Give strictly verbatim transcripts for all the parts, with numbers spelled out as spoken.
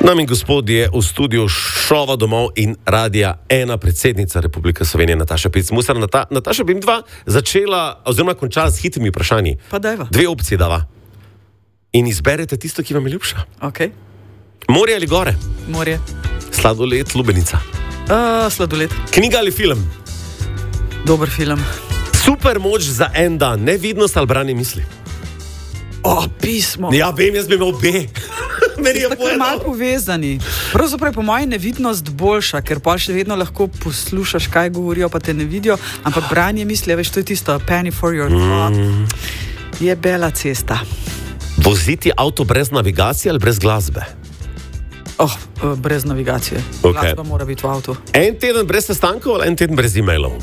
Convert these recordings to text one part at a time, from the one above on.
Nam in gospodje, v studiu Šova domov in Radia ena predsednica Republike Slovenije Nataša Pirc Musar. Nata, Nataša bi dva začela, oziroma končala s hitrimi vprašanji. Pa dajva. Dve opcije dava. In izberete tisto, ki vam je ljubša. Ok. Morje ali gore? Morje. Sladoled, lubenica. Uh, sladoled. Knjiga ali film? Dober film. Super moč za en dan, nevidnost ali branje misli? O, pismo. Ja, vem, jaz bi imel obe. Meni je tako malo povezani. Pravzaprav je po moji nevidnost boljša, ker pa še vedno lahko poslušaš, kaj govorijo, pa te ne vidijo, ampak branje misli, veš, to je tisto, penny for your thought. Mm. Je bela cesta. Voziti avto brez navigacije ali brez glasbe? Oh, brez navigacije. Okay. Glasba mora biti v avtu. En teden brez sestankov ali en teden brez e-mailov?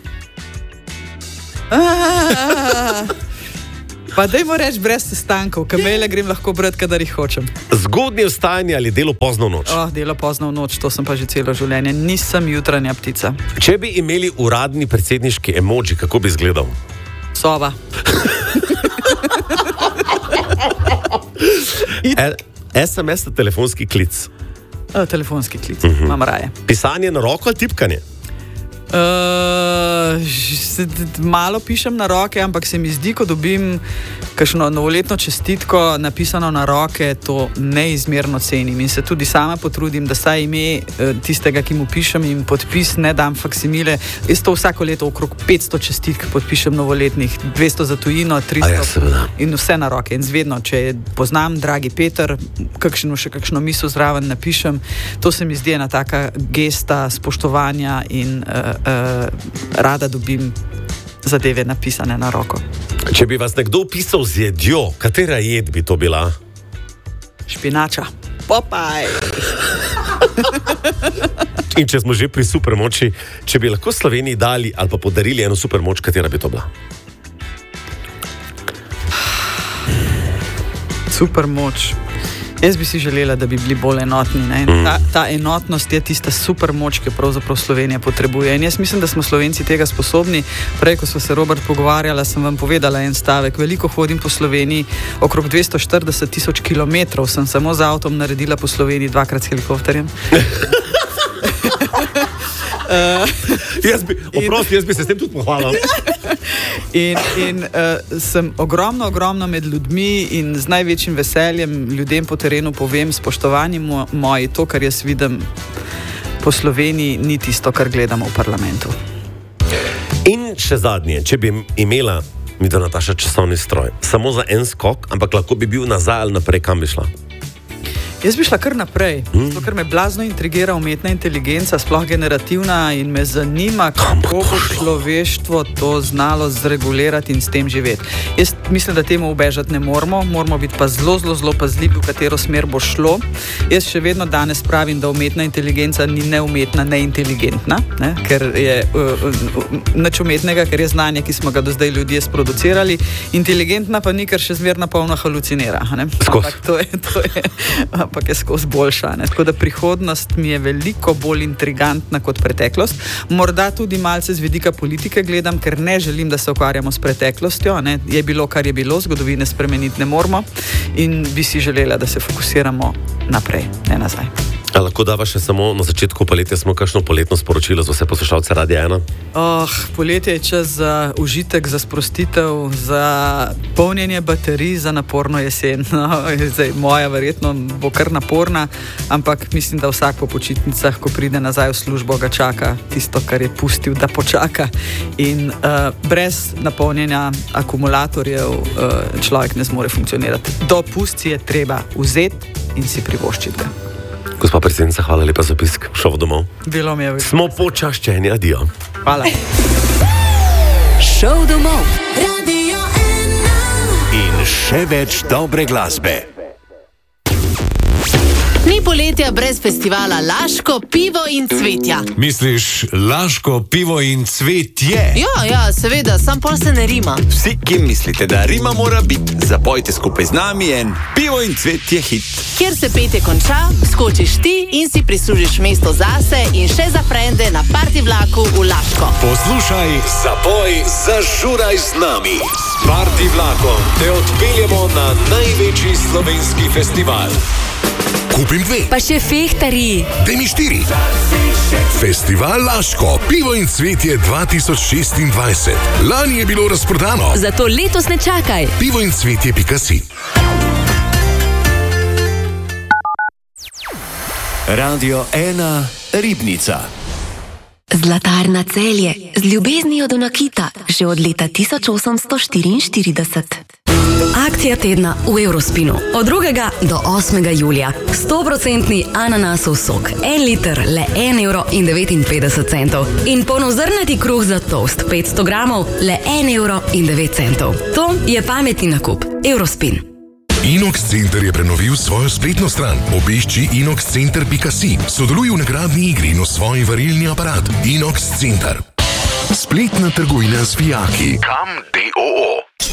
Pa dajmo reči brez sestankov, ker maile grem lahko brati, kadar jih hočem. Zgodnje vstajanje ali delo pozno v noč? Oh, delo pozno v noč, to sem pa že celo življenje. Nisem jutranja ptica. Če bi imeli uradni predsedniški emoji, kako bi izgledal? Sova. e, es em es, telefonski klic? Uh, telefonski klic, uh-huh. Imam raje. Pisanje na roko ali tipkanje? Uh, malo pišem na roke, ampak se mi zdi, ko dobim kakšno novoletno čestitko napisano na roke, to neizmerno cenim in se tudi sama potrudim, da saj ime tistega, ki mu pišem, in podpis ne dam faksimile. Jaz to vsako leto okrog petsto čestitk podpišem novoletnih, dvesto za tujino, tristo ja, in vse na roke. In zvedno, če poznam, dragi Peter, kakšno še kakšno misel zraven napišem, to se mi zdi ena taka gesta spoštovanja in uh, Uh, rada dobim zadeve napisane na roko. Če bi vas nekdo opisal z jedjo, katera jed bi to bila? Špinača. Popaj! In če smo že pri supermoči, če bi lahko Sloveniji dali ali pa podarili eno supermoč, katera bi to bila? Supermoč. Jaz bi si želela, da bi bili bolj enotni. Ne? Ta, ta enotnost je tista super moč, ki jo pravzaprav Slovenija potrebuje. In jaz mislim, da smo Slovenci tega sposobni. Prej, ko smo se, Robert, pogovarjala, sem vam povedala en stavek. Veliko hodim po Sloveniji, okrog dvesto štirideset tisoč kilometrov sem samo z avtom naredila po Sloveniji, dvakrat s helikopterjem. Uh, jaz bi, oprosti, jaz bi se s tem tudi pohvalil. In, in uh, sem ogromno, ogromno med ljudmi in z največjim veseljem ljudem po terenu povem, spoštovani moji, to, kar jaz vidim po Sloveniji, ni tisto, kar gledamo v parlamentu. In še zadnje, če bi imela, mi da Nataša, časovni stroj, samo za en skok, ampak lahko bi bil nazaj ali naprej, kam bi šla? Jaz bi šla kar naprej, hmm. to, ker me blazno intrigira umetna inteligenca, sploh generativna, in me zanima, kako bo človeštvo to znalo zregulirati in s tem živeti. Jaz mislim, da temu ubežati ne moramo, moramo biti pa zelo, zelo, zelo pazljivi, v katero smer bo šlo. Jaz še vedno danes pravim, da umetna inteligenca ni neumetna, neinteligentna, ne? Ker je uh, uh, nič umetnega, ker je znanje, ki smo ga do zdaj ljudje sproducirali, inteligentna pa ni, ker še zmerna polna halucinira. Ampak to je... To je ampak je skozi boljša. Ne? Tako da prihodnost mi je veliko bolj intrigantna kot preteklost. Morda tudi malce z vidika politike gledam, ker ne želim, da se ukvarjamo s preteklostjo. Ne? Je bilo, kar je bilo, zgodovine spremeniti ne moramo in bi si želela, da se fokusiramo naprej, ne nazaj. A lahko dava še samo na začetku poletja smo kakšno poletno sporočilo za vse poslušalce Radia ena? Oh, poletje je čas za užitek, za sprostitev, za polnjenje baterij, za naporno jesen. No, zdaj, moja verjetno bo kar naporna, ampak mislim, da vsak po počitnicah, ko pride nazaj v službo, ga čaka tisto, kar je pustil, da počaka. In uh, brez napolnjenja akumulatorjev uh, človek ne zmore funkcionirati. Dopust si je treba vzeti in si privoščiti ga. Gospa predsednica, hvala lepa za obisk. Šov domov. Bilo mi je veliko. Smo počaščeni, adijo. Hvala. Šov domov. Radio ena. In še več dobre glasbe. Ni poletja brez festivala Laško, pivo in cvetja. Misliš Laško, pivo in cvetje? Ja, ja, seveda, sam pol se ne rima. Vsi, ki mislite, da rima mora biti, zapojte skupaj z nami en pivo in cvetje hit. Kjer se petje konča, skočiš ti in si prislužiš mesto zase in še za frende na party vlaku v Laško. Poslušaj, zapoj, zažuraj z nami. S party vlakom te odpeljemo na največji slovenski festival. kupim dve. Pa še fehtari. Daj mi štiri. Festival Laško, pivo in cvetje dva tisoč šestindvajset. Lani je bilo razprodano. Zato letos ne čakaj. pivo in cvetje pika si. Radio ena Ribnica. Zlatarna Celje, z ljubeznijo do nakita, že od leta tisoč osemsto štiriinštirideset. Akcija tedna v Eurospinu. Od drugega do osmega julija. sto procentov ananasov sok. En liter, le en evro in devetinpetdeset centov. In polnozrnati kruh za toast, petsto gramov, le en evro in devet centov. To je pametni nakup. Eurospin. Inox Center je prenovil svojo spletno stran. Obišči inox center pika si. Sodeluj v nagradni igri in osvoji varilni aparat. Inox Center. Spletna trgovina z vijaki. Kam D O O.